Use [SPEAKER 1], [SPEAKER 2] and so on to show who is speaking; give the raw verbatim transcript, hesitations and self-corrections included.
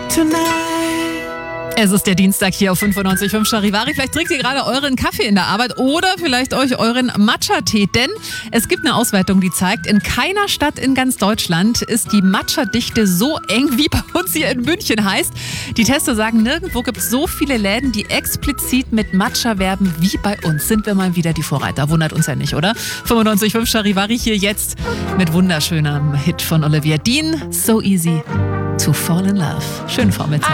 [SPEAKER 1] tonight.
[SPEAKER 2] Es ist der Dienstag hier auf fünfundneunzig Komma fünf Charivari. Vielleicht trinkt ihr gerade euren Kaffee in der Arbeit oder vielleicht euch euren Matcha-Tee. Denn es gibt eine Auswertung, die zeigt, in keiner Stadt in ganz Deutschland ist die Matcha-Dichte so eng wie bei uns hier in München. Heißt, die Tester sagen, nirgendwo gibt es so viele Läden, die explizit mit Matcha werben wie bei uns. Sind wir mal wieder die Vorreiter. Wundert uns ja nicht, oder? fünfundneunzig Komma fünf Charivari hier jetzt mit wunderschönem Hit von Olivia Dean. So easy to fall in love. Schönen Vormittag.